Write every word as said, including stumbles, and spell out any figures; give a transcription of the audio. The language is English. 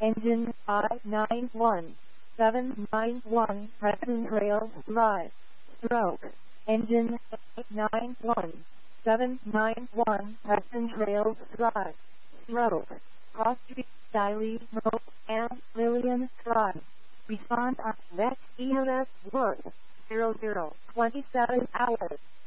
Engine I nine one seven nine one present rails live. Stroke. Engine I nine one seven nine one present rails live. Stroke. Crossstreet, Diley, Moat, and Lillian Drive. Respond on Vex E L S Word. zero zero twenty-seven hours.